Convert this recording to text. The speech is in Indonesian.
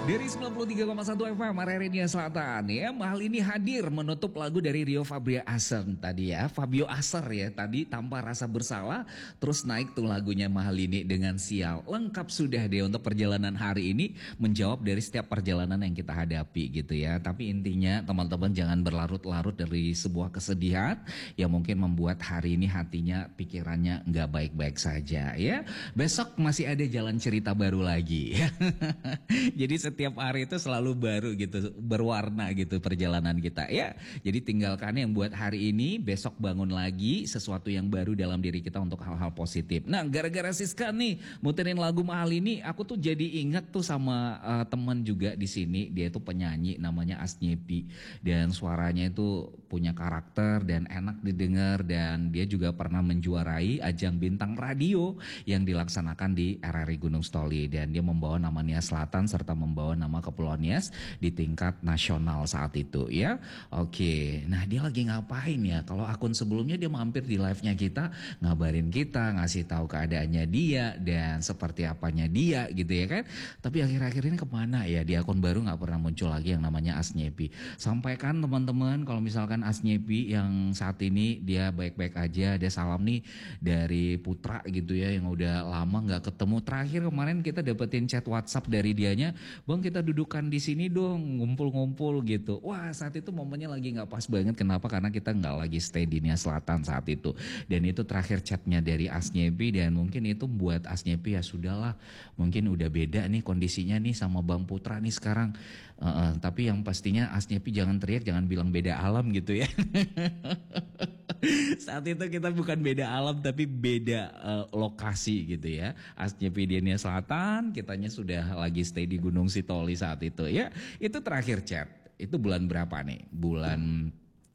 Dari 93,1 FM Araria Selatan ya, Mahal ini hadir menutup lagu dari Rio Fabio Asem tadi ya, Fabio Aser ya tadi Tanpa Rasa Bersalah, terus naik tuh lagunya Mahal ini dengan Sial. Lengkap sudah deh untuk perjalanan hari ini, menjawab dari setiap perjalanan yang kita hadapi gitu ya. Tapi intinya teman-teman jangan berlarut-larut dari sebuah kesedihan yang mungkin membuat hari ini hatinya, pikirannya nggak baik-baik saja ya. Besok masih ada jalan cerita baru lagi. Jadi setiap hari itu selalu baru gitu, berwarna gitu perjalanan kita ya. Jadi tinggalkan yang buat hari ini, besok bangun lagi sesuatu yang baru dalam diri kita untuk hal-hal positif. Nah, gara-gara Siska nih muterin lagu Mahal ini, aku tuh jadi inget tuh sama teman juga di sini. Dia tuh penyanyi namanya Asnyepi dan suaranya itu punya karakter dan enak didengar, dan dia juga pernah menjuarai ajang bintang radio yang dilaksanakan di RRI Gunung Stoli, dan dia membawa nama Nias Selatan serta membawa nama Kepulauan Nias di tingkat nasional saat itu ya. Oke, nah dia lagi ngapain ya? Kalau akun sebelumnya dia mampir di live-nya kita, ngabarin kita, ngasih tahu keadaannya dia dan seperti apanya dia gitu ya kan. Tapi akhir-akhir ini kemana ya? Di akun baru nggak pernah muncul lagi yang namanya Asnyepi. Sampaikan teman-teman kalau misalkan Asnyepi yang saat ini dia baik-baik aja, dia salam nih dari Putra gitu ya, yang udah lama nggak ketemu. Terakhir kemarin kita dapetin chat WhatsApp dari dianya, Bang kita dudukan di sini dong, ngumpul-ngumpul gitu. Wah saat itu momennya lagi nggak pas banget. Kenapa? Karena kita nggak lagi stay di Nias Selatan saat itu. Dan itu terakhir chatnya dari Asnyepi, dan mungkin itu buat Asnyepi ya sudahlah, mungkin udah beda nih kondisinya nih sama Bang Putra nih sekarang. Tapi yang pastinya Asnyepi jangan teriak, jangan bilang beda alam gitu ya. Saat itu kita bukan beda alam tapi beda lokasi gitu ya. Asnyepi di Nias Selatan, kitanya sudah lagi stay di Gunung Sitoli saat itu ya. Itu terakhir chat. Itu bulan berapa nih? Bulan